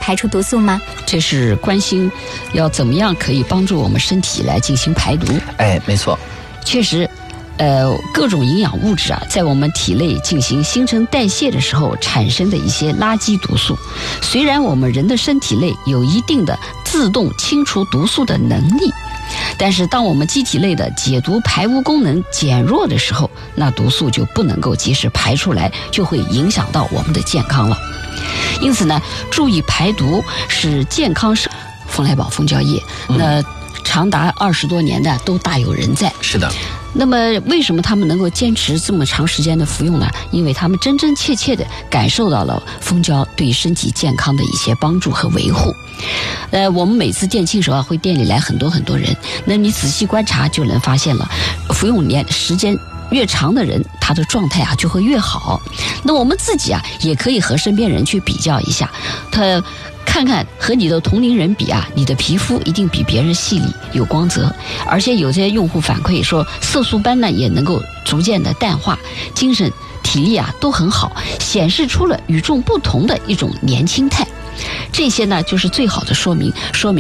排出毒素吗？ 这是关心要怎么样可以帮助我们身体来进行排毒。 没错， 确实。各种营养物质啊，在我们体内进行新陈代谢的时候产生的一些垃圾毒素，虽然我们人的身体内有一定的自动清除毒素的能力，但是当我们机体内的解毒排污功能减弱的时候，那毒素就不能够及时排出来，就会影响到我们的健康了。因此呢，注意排毒是健康生风来宝蜂胶液，那长达20多年的都大有人在。 是的。 那么为什么他们能够坚持这么长时间的服用呢？因为他们真真切切的感受到了蜂胶对身体健康的一些帮助和维护。我们每次店庆时候会店里来很多人，那你仔细观察就能发现了，服用时间越长的人，他的状态就会越好。那我们自己也可以和身边人去比较一下，看看和你的同龄人比你的皮肤一定比别人细腻有光泽，而且有些用户反馈说，色素斑呢也能够逐渐的淡化，精神体力都很好，显示出了与众不同的一种年轻态。这些呢就是最好的说明